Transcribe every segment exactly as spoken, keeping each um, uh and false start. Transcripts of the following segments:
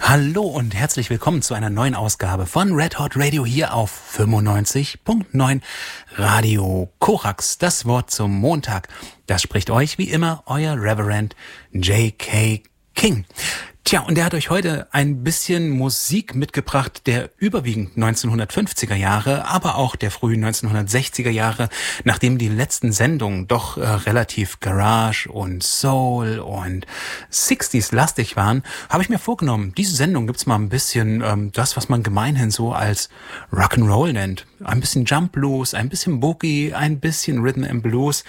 Hallo und herzlich willkommen zu einer neuen Ausgabe von Red Hot Radio hier auf fünfundneunzig Komma neun Radio Korax. Das Wort zum Montag. Das spricht euch wie immer euer Reverend J K. King. Tja, und der hat euch heute ein bisschen Musik mitgebracht, der überwiegend neunzehnhundertfünfziger Jahre, aber auch der frühen neunzehnhundertsechziger Jahre, nachdem die letzten Sendungen doch äh, relativ Garage und Soul und sechziger lastig waren, habe ich mir vorgenommen, diese Sendung gibt's mal ein bisschen ähm, das, was man gemeinhin so als Rock'n'Roll nennt. Ein bisschen Jump Blues, ein bisschen Boogie, ein bisschen Rhythm and Blues.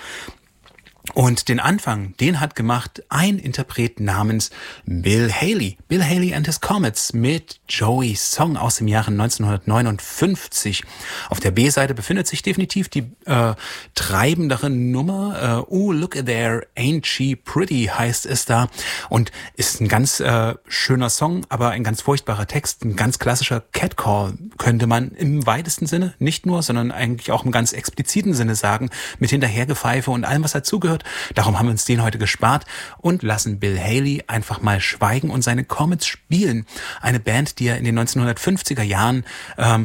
Und den Anfang, den hat gemacht ein Interpret namens Bill Haley. Bill Haley and his Comets mit Joey's Song aus dem Jahre neunzehnhundertneunundfünfzig. Auf der B-Seite befindet sich definitiv die äh, treibendere Nummer. Äh, oh, look at there, ain't she pretty, heißt es da. Und ist ein ganz äh, schöner Song, aber ein ganz furchtbarer Text. Ein ganz klassischer Catcall, könnte man im weitesten Sinne, nicht nur, sondern eigentlich auch im ganz expliziten Sinne sagen, mit Hinterhergepfeife und allem, was dazugehört. Darum haben wir uns den heute gespart und lassen Bill Haley einfach mal schweigen und seine Comets spielen. Eine Band, die er in den neunzehnhundertfünfziger Jahren ähm,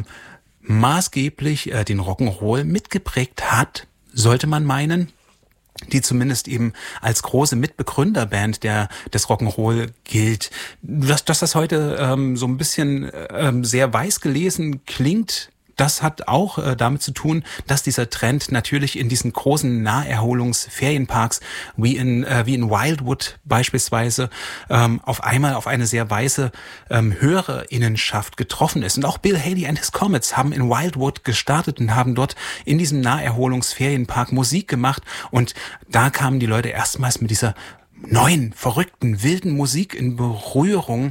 maßgeblich äh, den Rock'n'Roll mitgeprägt hat, sollte man meinen, die zumindest eben als große Mitbegründerband der des Rock'n'Roll gilt. Dass, dass das heute ähm, so ein bisschen ähm, sehr weiß gelesen klingt, das hat auch äh, damit zu tun, dass dieser Trend natürlich in diesen großen Naherholungsferienparks wie in äh, wie in Wildwood beispielsweise ähm, auf einmal auf eine sehr weiße ähm, Hörerinnenschaft getroffen ist. Und auch Bill Haley and his Comets haben in Wildwood gestartet und haben dort in diesem Naherholungsferienpark Musik gemacht. Und da kamen die Leute erstmals mit dieser neuen, verrückten, wilden Musik in Berührung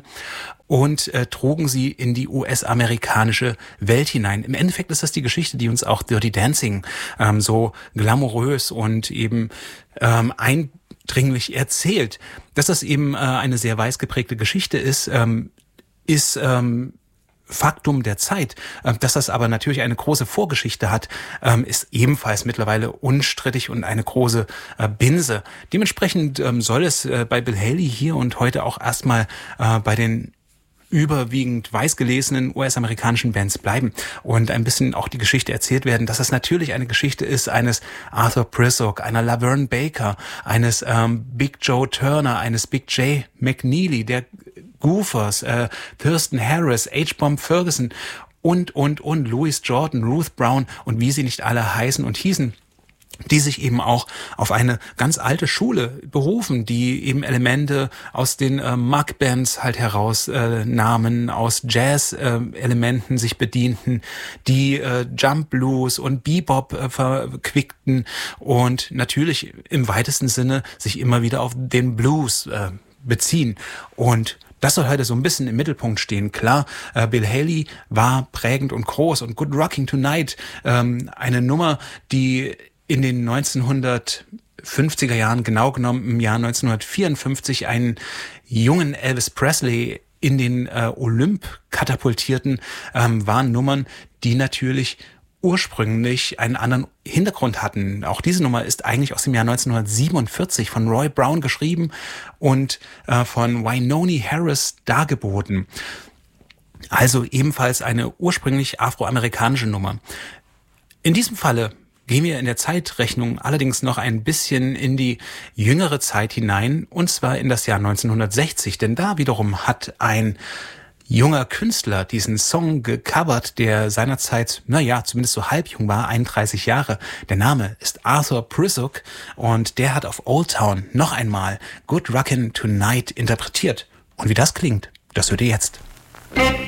und äh, trugen sie in die U S-amerikanische Welt hinein. Im Endeffekt ist das die Geschichte, die uns auch Dirty Dancing ähm, so glamourös und eben ähm, eindringlich erzählt. Dass das eben äh, eine sehr weiß geprägte Geschichte ist, ähm, ist ähm, Faktum der Zeit. Dass das aber natürlich eine große Vorgeschichte hat, ist ebenfalls mittlerweile unstrittig und eine große Binse. Dementsprechend soll es bei Bill Haley hier und heute auch erstmal bei den überwiegend weiß gelesenen U S-amerikanischen Bands bleiben und ein bisschen auch die Geschichte erzählt werden, dass es natürlich eine Geschichte ist eines Arthur Prissock, einer Laverne Baker, eines ähm, Big Joe Turner, eines Big J McNeely, der Goofers, äh, Thurston Harris, H-Bomb Ferguson und, und, und, Louis Jordan, Ruth Brown und wie sie nicht alle heißen und hießen, die sich eben auch auf eine ganz alte Schule berufen, die eben Elemente aus den äh, Muck-Bands halt herausnahmen, äh, aus Jazz-Elementen äh, sich bedienten, die äh, Jump Blues und Bebop äh, verquickten und natürlich im weitesten Sinne sich immer wieder auf den Blues äh, beziehen. Und das soll heute so ein bisschen im Mittelpunkt stehen. Klar, äh, Bill Haley war prägend und groß und Good Rocking Tonight, ähm, eine Nummer, die in den neunzehnhundertfünfziger Jahren, genau genommen im Jahr neunzehnhundertvierundfünfzig, einen jungen Elvis Presley in den äh, Olymp katapultierten, ähm, waren Nummern, die natürlich ursprünglich einen anderen Hintergrund hatten. Auch diese Nummer ist eigentlich aus dem Jahr neunzehnhundertsiebenundvierzig von Roy Brown geschrieben und äh, von Wynonie Harris dargeboten. Also ebenfalls eine ursprünglich afroamerikanische Nummer. In diesem Falle gehen wir in der Zeitrechnung allerdings noch ein bisschen in die jüngere Zeit hinein, und zwar in das Jahr neunzehnhundertsechzig, denn da wiederum hat ein junger Künstler diesen Song gecovert, der seinerzeit, naja, zumindest so halbjung war, einunddreißig Jahre. Der Name ist Arthur Prissock und der hat auf Old Town noch einmal Good Rockin' Tonight interpretiert. Und wie das klingt, das hört ihr jetzt.